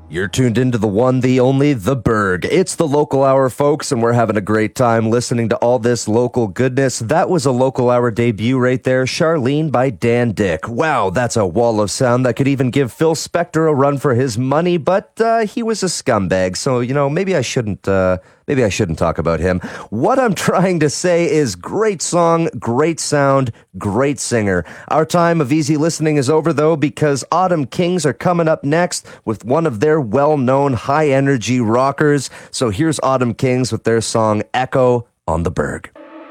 You're tuned into the one, the only, The Berg. It's the Local Hour, folks, and we're having a great time listening to all this local goodness. That was a Local Hour debut right there, Charlene by Dan Dick. Wow, that's a wall of sound that could even give Phil Spector a run for his money, but he was a scumbag, so, maybe I shouldn't talk about him. What I'm trying to say is great song, great sound, great singer. Our time of easy listening is over, though, because Autumn Kings are coming up next with one of their well-known high-energy rockers. So here's Autumn Kings with their song Echo on the Berg.